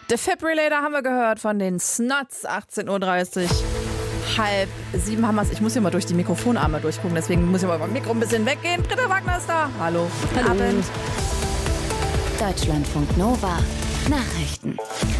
Defibrillator haben wir gehört von den Snuts, 18.30 Uhr. 6:30 haben wir es. Ich muss hier mal durch die Mikrofonarme durchgucken, deswegen muss ich mal beim Mikro ein bisschen weggehen. Britta Wagner ist da. Hallo. Guten Abend. Deutschlandfunk Nova Nachrichten.